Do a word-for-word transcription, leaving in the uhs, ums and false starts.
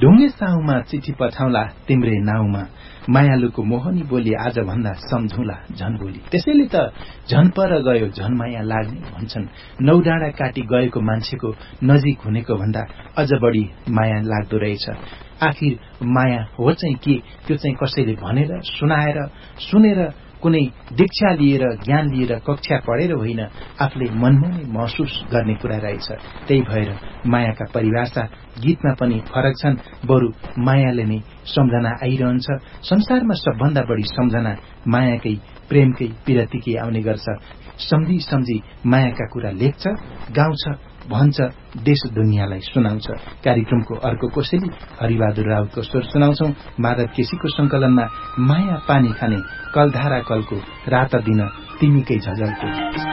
ढुङ्गे साउमा चिठी पठाउला तिम्रे नाउँमा मायालुको मोहनी बोली आज भन्दा सम्झौला झन बोली। त्यसैले त झन पर गयो झन माया लाग्ने भन्छन्। नौ डाँडा काटी गएको मान्छेको नजिक हुनेको भन्दा अझ बढी माया लाग्दो रहेछ। आखिर माया हो चाहिँ के, त्यो चाहिँ कसैले भनेर सुनाएर सुनेर कुनै दीक्षा लिएर ज्ञान लिएर कक्षा पढेर होइन, आफूले मनमा नै महसुस गर्ने कुरा रहेछ। त्यही भएर मायाका परिभाषा गीतमा पनि फरक छन्। बरु मायाले नै सम्झना आइरहन्छ। संसारमा सबभन्दा बढी सम्झना मायाकै, प्रेमकै, पिरतीकै आउने गर्छ। सम्झी सम्झी मायाका कुरा लेख्छ, गाउँछ, भन्छ, देश दुनियाँलाई सुनाउँछ। कार्यक्रमको अर्को कोसेली हरिबहादुर राउतको स्वर सुनाउँछौ। माधव केसीको संकलनमा माया पानी खाने कलधारा कलको रात दिन तिमीकै झझल्को।